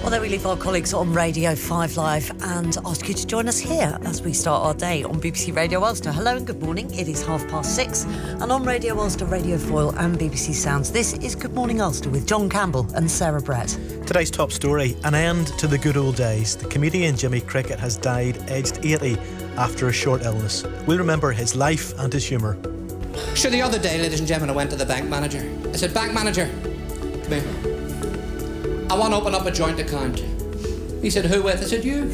Well, then we leave our colleagues on Radio 5 Live and ask you to join us here as we start our day on BBC Radio Ulster. Hello and good morning. It is 6:30 and on Radio Ulster, Radio Foyle and BBC Sounds, this is Good Morning Ulster with John Campbell and Sarah Brett. Today's top story, an end to the good old days. The comedian Jimmy Cricket has died aged 80 after a short illness. We'll remember his life and his humour. Sure, the other day, ladies and gentlemen, I went to the bank manager. I said, "Bank manager, come here. I want to open up a joint account." He said, "Who with?" I said, "You."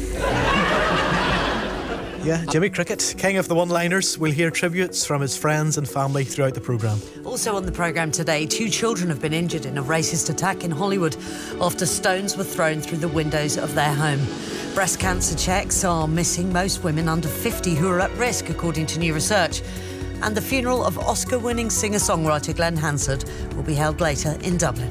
Yeah, Jimmy Cricket, king of the one-liners. We'll hear tributes from his friends and family throughout the programme. Also on the programme today, 2 children have been injured in a racist attack in Hollywood after stones were thrown through the windows of their home. Breast cancer checks are missing most women under 50 who are at risk, according to new research. And the funeral of Oscar-winning singer-songwriter Glenn Hansard will be held later in Dublin.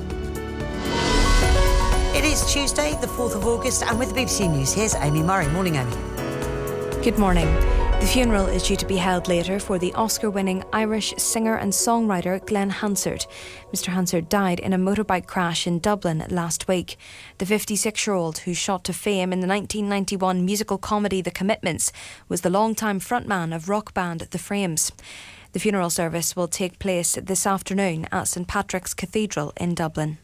It is Tuesday, the 4th of August, and with the BBC News, here's Amy Murray. Morning, Amy. Good morning. The funeral is due to be held later for the Oscar-winning Irish singer and songwriter Glenn Hansard. Mr Hansard died in a motorbike crash in Dublin last week. The 56-year-old, who shot to fame in the 1991 musical comedy The Commitments, was the longtime frontman of rock band The Frames. The funeral service will take place this afternoon at St Patrick's Cathedral in Dublin.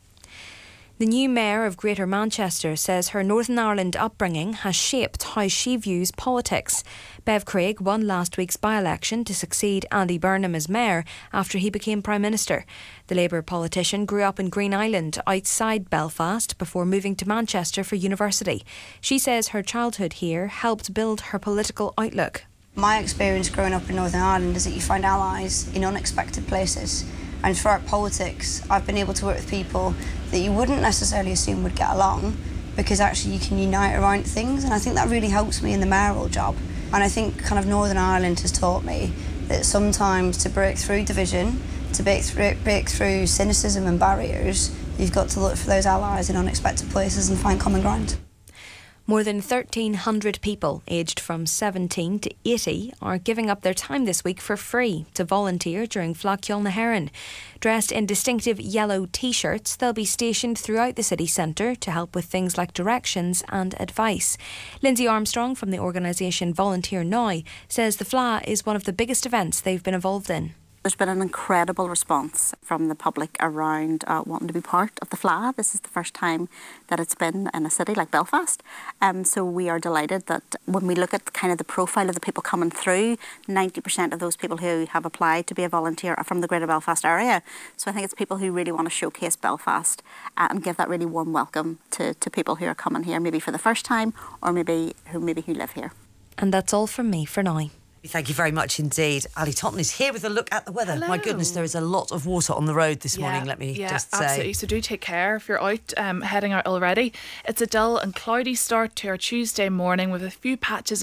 The new mayor of Greater Manchester says her Northern Ireland upbringing has shaped how she views politics. Bev Craig won last week's by-election to succeed Andy Burnham as mayor after he became Prime Minister. The Labour politician grew up in Green Island outside Belfast before moving to Manchester for university. She says her childhood here helped build her political outlook. My experience growing up in Northern Ireland is that you find allies in unexpected places. And throughout politics, I've been able to work with people that you wouldn't necessarily assume would get along, because actually you can unite around things, and I think that really helps me in the mayoral job. And I think kind of Northern Ireland has taught me that sometimes to break through division, to break through cynicism and barriers, you've got to look for those allies in unexpected places and find common ground. More than 1,300 people aged from 17 to 80 are giving up their time this week for free to volunteer during Flacchiol na HÉireann. Dressed in distinctive yellow T-shirts, they'll be stationed throughout the city centre to help with things like directions and advice. Lindsay Armstrong from the organisation Volunteer Now says the Fleadh is one of the biggest events they've been involved in. There's been an incredible response from the public around wanting to be part of the Fleadh. This is the first time that it's been in a city like Belfast. So we are delighted that when we look at kind of the profile of the people coming through, 90% of those people who have applied to be a volunteer are from the Greater Belfast area. So I think it's people who really want to showcase Belfast and give that really warm welcome to people who are coming here maybe for the first time or maybe who live here. And that's all from me for now. Thank you very much indeed. Ali Totten is here with a look at the weather. Hello. My goodness, there is a lot of water on the road this morning, let me just say. Absolutely. So do take care if you're out heading out already. It's a dull and cloudy start to our Tuesday morning with a few patches